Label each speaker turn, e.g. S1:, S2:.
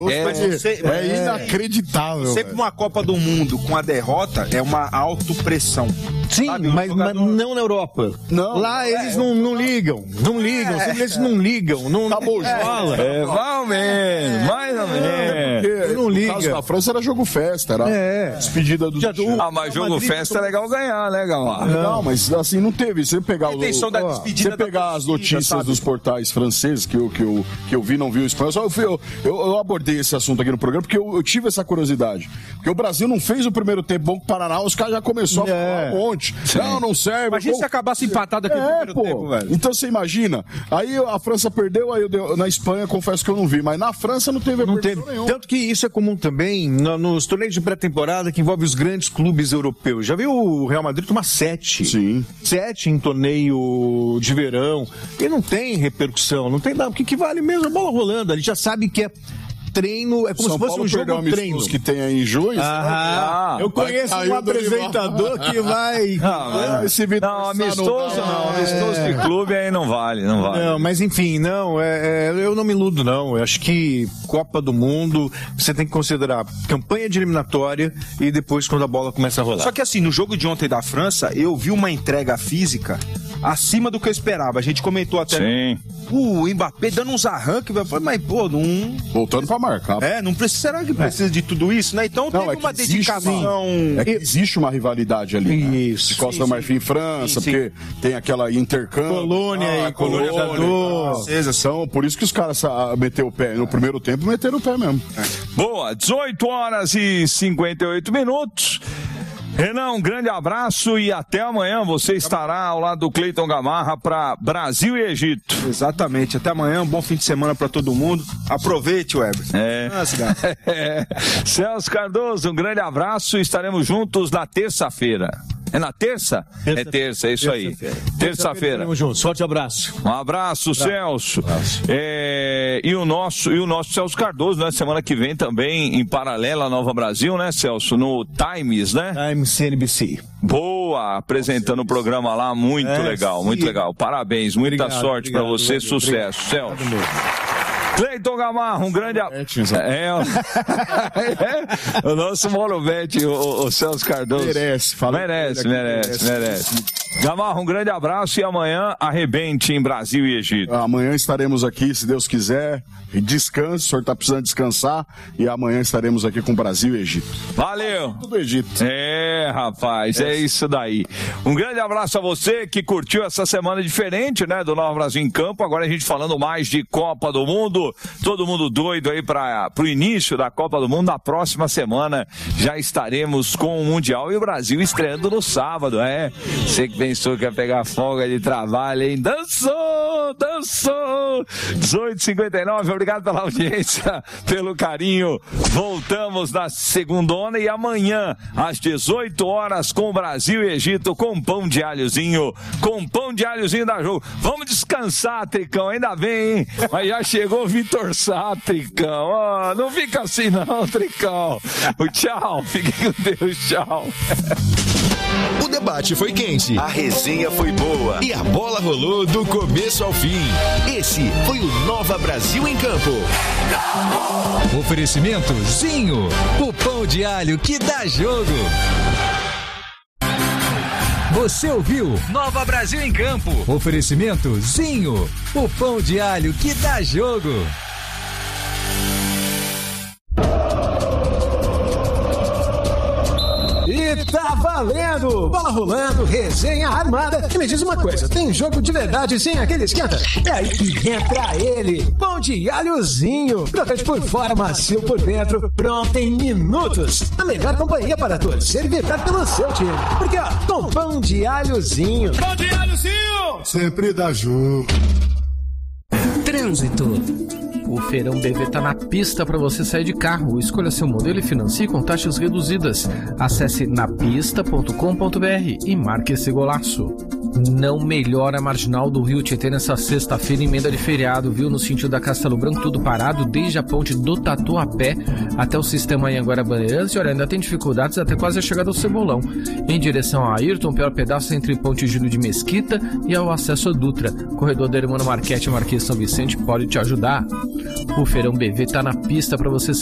S1: É inacreditável.
S2: Sempre uma Copa do Mundo com a derrota é uma autopressão.
S3: Sim, mas não na Europa.
S1: Não,
S3: lá eles não ligam. Não ligam, simplesmente não ligam. Não
S1: bojola.
S4: Mais ou menos.
S3: Não liga.
S1: No caso da França era jogo festa, era despedida do time.
S4: Mas jogo festa é legal ganhar, né, Gamar?
S1: Não, mas assim, não teve. Você pegar,
S2: você
S1: pegar as notícias dos portais franceses que eu vi, não vi o espanhol, eu abordei esse assunto aqui no programa porque eu tive essa curiosidade. Porque o Brasil não fez o primeiro tempo bom com o Paraná, os caras já começaram a falar um monte. Sim. Não serve.
S2: Imagina se acabasse empatado aqui no primeiro tempo, velho.
S1: Então você imagina. Aí a França perdeu, aí na Espanha, confesso que eu não vi. Mas na França não teve nenhum.
S3: Tanto que isso é comum também nos torneios de pré-temporada que envolve os grandes clubes europeus. Já viu o Real Madrid tomar 7?
S1: Sim.
S3: 7 em torneio de verão. E não tem repercussão, não tem nada. Porque que vale mesmo a bola rolando. Ali já sabe que é treino, é como
S1: São
S3: se fosse
S1: Paulo
S3: um jogo treino.
S1: Que tem aí em junho.
S3: Eu conheço um apresentador que vai...
S4: Amistoso de clube aí não vale.
S3: Não, mas enfim, eu não me iludo, não. Eu acho que Copa do Mundo, você tem que considerar campanha de eliminatória e depois quando a bola começa a rolar.
S2: Só que assim, no jogo de ontem da França, eu vi uma entrega física acima do que eu esperava. A gente comentou até...
S4: Sim.
S2: O Mbappé dando uns arranques, mas pô, não...
S1: Voltando pra marcar.
S2: Não precisa, será que precisa de tudo isso, né? Então tem uma dedicação...
S1: Existe uma rivalidade ali, né?
S3: Isso.
S1: De Costa do Marfim e França, porque tem aquela intercâmbio.
S3: Colônia e colonizador.
S1: São, por isso que os caras meteram o pé. No primeiro tempo, meteram o pé mesmo.
S4: Boa, 18 horas e 58 minutos. Renan, um grande abraço e até amanhã você estará ao lado do Cleiton Gamarra para Brasil e Egito.
S2: Exatamente, até amanhã, um bom fim de semana para todo mundo. Aproveite, Weber.
S4: Celso Cardoso, um grande abraço e estaremos juntos na terça-feira. É na terça? É terça, é isso aí. Terça-feira.
S3: Tamo juntos. Forte abraço.
S4: Um abraço, Celso. E o nosso Celso Cardoso, né? Semana que vem também, em paralelo à Nova Brasil, né, Celso? No Times, né?
S3: Times CNBC.
S4: Boa, apresentando o programa lá, muito legal, muito legal. Parabéns, muita sorte para você, sucesso, Celso. Cleiton Gamarra, um grande abraço. O nosso Morovete, o Celso Cardoso. Merece. Gamarra, um grande abraço e amanhã arrebente em Brasil e Egito.
S1: Amanhã estaremos aqui, se Deus quiser. Descanse, o senhor está precisando descansar. E amanhã estaremos aqui com Brasil e Egito.
S4: Valeu.
S1: Tudo Egito.
S4: Rapaz, é isso daí. Um grande abraço a você que curtiu essa semana diferente, né, do Nova Brasil em Campo. Agora a gente falando mais de Copa do Mundo. Todo mundo doido aí pro início da Copa do Mundo. Na próxima semana já estaremos com o Mundial e o Brasil estreando no sábado, Você que pensou que ia pegar folga de trabalho, hein? Dançou! 18h59, obrigado pela audiência, pelo carinho. Voltamos na segundona e amanhã, às 18 horas, com o Brasil e Egito, com pão de alhozinho da Jogo. Vamos descansar, Tricão, ainda bem, hein? Mas já chegou o Vitor Sá, Tricão. Não fica assim não, Tricão. Tchau, fique com Deus, tchau.
S5: O debate foi quente, a resenha foi boa e a bola rolou do começo ao fim. Esse foi o Nova Brasil em Campo. Oferecimento Zinho, o pão de alho que dá jogo. Você ouviu Nova Brasil em Campo. Oferecimento Zinho, o pão de alho que dá jogo.
S6: E tá valendo! Bola rolando, resenha armada. E me diz uma coisa, tem jogo de verdade sem aquele esquenta? É aí que entra ele, pão de alhozinho. Crocante por fora, macio por dentro, pronto em minutos. A melhor companhia para torcer e vibrar pelo seu time. Porque, com pão de alhozinho.
S7: Pão de alhozinho!
S1: Sempre dá jogo.
S8: Trânsito. O Feirão BV tá na pista para você sair de carro. Escolha seu modelo e financie com taxas reduzidas. Acesse napista.com.br e marque esse golaço. Não melhora a marginal do Rio Tietê nessa sexta-feira, emenda de feriado, viu? No sentido da Castelo Branco, tudo parado, desde a ponte do Tatuapé até o sistema Anhanguera Bandeirantes. E olha, ainda tem dificuldades até quase a chegada ao Cebolão. Em direção a Ayrton, pior pedaço entre Ponte Júlio de Mesquita e ao acesso a Dutra. Corredor da Irmã Marquete, Marquês São Vicente, pode te ajudar. O Feirão BV tá na pista para você